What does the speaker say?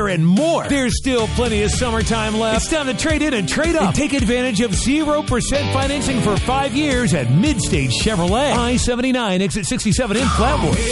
and more. There's still plenty of summertime left. It's time to trade in and trade up and take advantage of 0% financing for 5 years at Midstage Chevrolet. I-79, exit 67 in Flatbush.